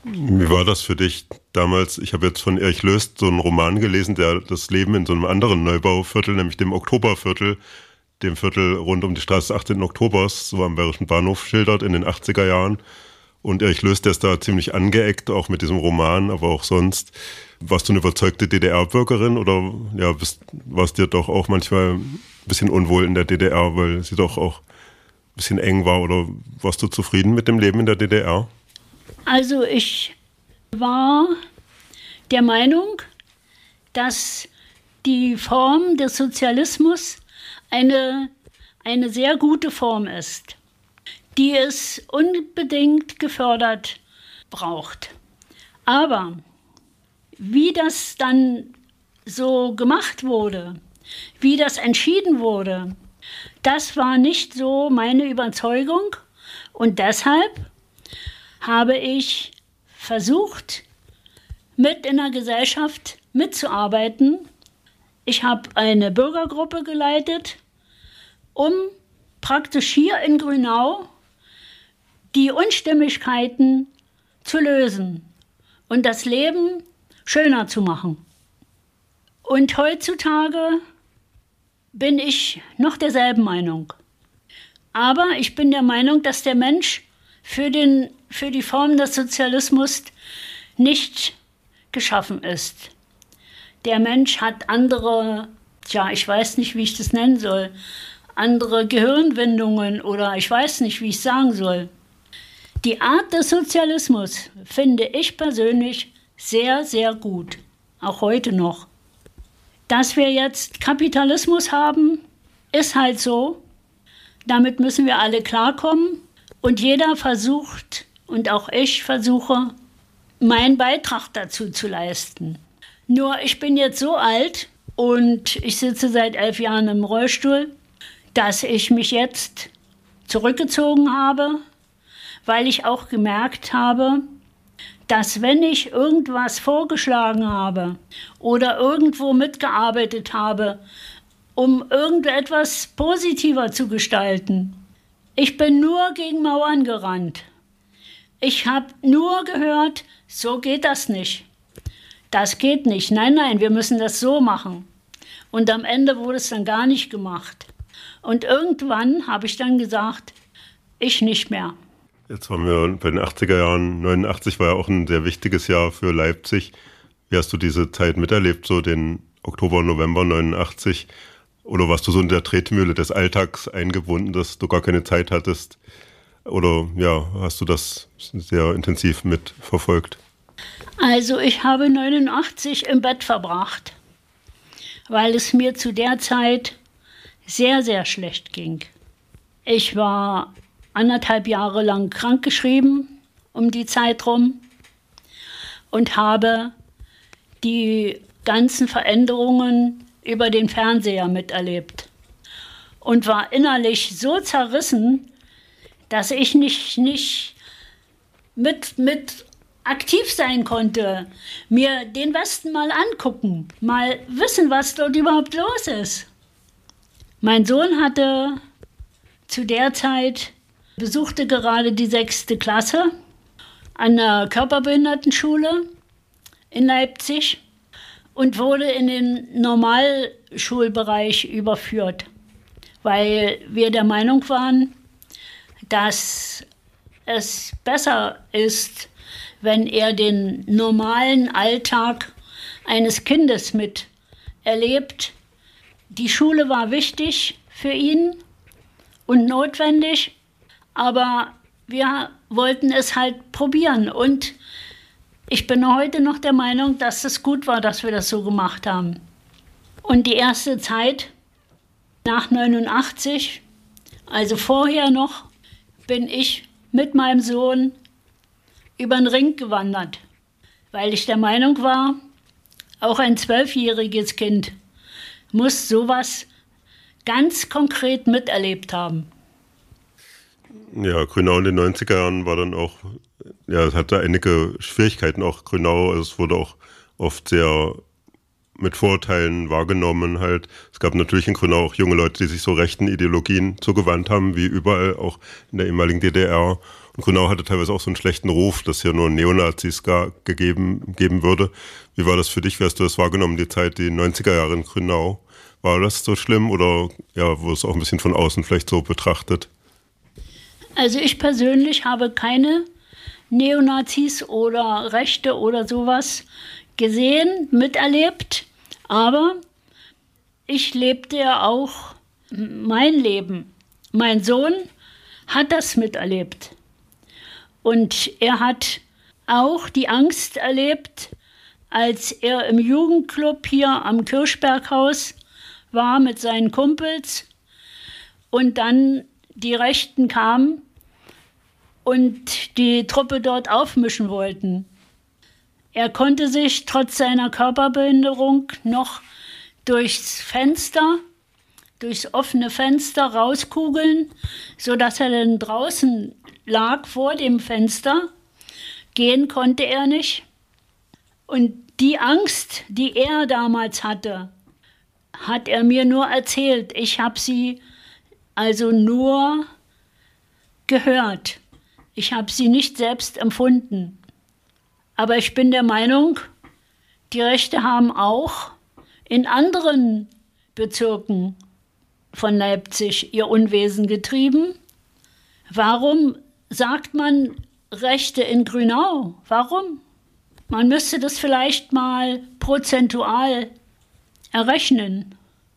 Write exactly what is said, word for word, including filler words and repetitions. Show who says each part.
Speaker 1: Wie war das für dich damals? Ich habe jetzt von Erich Löst so einen Roman gelesen, der das Leben in so einem anderen Neubauviertel, nämlich dem Oktoberviertel, dem Viertel rund um die Straße des achtzehnten Oktobers, so am Bayerischen Bahnhof, schildert in den achtziger Jahren. Und Erich Löst, der ist da ziemlich angeeckt, auch mit diesem Roman, aber auch sonst. Warst du eine überzeugte D D R-Bürgerin oder ja, bist, warst dir doch auch manchmal ein bisschen unwohl in der D D R, weil sie doch auch ein bisschen eng war, oder warst du zufrieden mit dem Leben in der D D R?
Speaker 2: Also ich war der Meinung, dass die Form des Sozialismus eine, eine sehr gute Form ist, die es unbedingt gefördert braucht. Aber wie das dann so gemacht wurde, wie das entschieden wurde, das war nicht so meine Überzeugung. Und deshalb habe ich versucht, mit in der Gesellschaft mitzuarbeiten. Ich habe eine Bürgergruppe geleitet, um praktisch hier in Grünau die Unstimmigkeiten zu lösen und das Leben schöner zu machen. Und heutzutage bin ich noch derselben Meinung. Aber ich bin der Meinung, dass der Mensch für, den, für die Form des Sozialismus nicht geschaffen ist. Der Mensch hat andere, tja, ich weiß nicht, wie ich das nennen soll, andere Gehirnwindungen oder ich weiß nicht, wie ich es sagen soll. Die Art des Sozialismus finde ich persönlich sehr, sehr gut, auch heute noch. Dass wir jetzt Kapitalismus haben, ist halt so. Damit müssen wir alle klarkommen. Und jeder versucht, und auch ich versuche, meinen Beitrag dazu zu leisten. Nur ich bin jetzt so alt und ich sitze seit elf Jahren im Rollstuhl, dass ich mich jetzt zurückgezogen habe, weil ich auch gemerkt habe, dass wenn ich irgendwas vorgeschlagen habe oder irgendwo mitgearbeitet habe, um irgendetwas positiver zu gestalten, ich bin nur gegen Mauern gerannt. Ich habe nur gehört, so geht das nicht. Das geht nicht. Nein, nein, wir müssen das so machen. Und am Ende wurde es dann gar nicht gemacht. Und irgendwann habe ich dann gesagt, ich nicht mehr.
Speaker 1: Jetzt waren wir bei den achtziger Jahren. neunundachtzig war ja auch ein sehr wichtiges Jahr für Leipzig. Wie hast du diese Zeit miterlebt, so den Oktober, November neunundachtzig? Oder warst du so in der Tretmühle des Alltags eingebunden, dass du gar keine Zeit hattest? Oder ja, hast du das sehr intensiv mitverfolgt?
Speaker 2: Also ich habe neunundachtzig im Bett verbracht, weil es mir zu der Zeit sehr, sehr schlecht ging. Ich war anderthalb Jahre lang krankgeschrieben um die Zeit rum und habe die ganzen Veränderungen über den Fernseher miterlebt und war innerlich so zerrissen, dass ich nicht, nicht mit, mit aktiv sein konnte, mir den Westen mal angucken, mal wissen, was dort überhaupt los ist. Mein Sohn hatte zu der Zeit, besuchte gerade die sechste Klasse an der Körperbehindertenschule in Leipzig und wurde in den Normalschulbereich überführt, weil wir der Meinung waren, dass es besser ist, wenn er den normalen Alltag eines Kindes miterlebt. Die Schule war wichtig für ihn und notwendig, aber wir wollten es halt probieren. Und ich bin heute noch der Meinung, dass es gut war, dass wir das so gemacht haben. Und die erste Zeit nach neunundachtzig, also vorher noch, bin ich mit meinem Sohn über den Ring gewandert, weil ich der Meinung war, auch ein zwölfjähriges Kind muss sowas ganz konkret miterlebt haben.
Speaker 1: Ja, Grünau in den neunziger Jahren war dann auch, ja, es hatte einige Schwierigkeiten, auch Grünau, also es wurde auch oft sehr mit Vorurteilen wahrgenommen halt. Es gab natürlich in Grünau auch junge Leute, die sich so rechten Ideologien zugewandt haben, wie überall, auch in der ehemaligen D D R. Grünau hatte teilweise auch so einen schlechten Ruf, dass hier nur Neonazis gar gegeben, geben würde. Wie war das für dich? Wie hast du das wahrgenommen, die Zeit, die neunziger Jahre in Grünau? War das so schlimm oder ja, wurde es auch ein bisschen von außen vielleicht so betrachtet?
Speaker 2: Also ich persönlich habe keine Neonazis oder Rechte oder sowas gesehen, miterlebt, aber ich lebte ja auch mein Leben. Mein Sohn hat das miterlebt und er hat auch die Angst erlebt, als er im Jugendclub hier am Kirchberghaus war mit seinen Kumpels und dann die Rechten kamen und die Truppe dort aufmischen wollten. Er konnte sich trotz seiner Körperbehinderung noch durchs Fenster, durchs offene Fenster rauskugeln, sodass er dann draußen lag vor dem Fenster. Gehen konnte er nicht. Und die Angst, die er damals hatte, hat er mir nur erzählt. Ich habe sie also nur gehört. Ich habe sie nicht selbst empfunden. Aber ich bin der Meinung, die Rechte haben auch in anderen Bezirken von Leipzig ihr Unwesen getrieben. Warum sagt man Rechte in Grünau? Warum? Man müsste das vielleicht mal prozentual errechnen.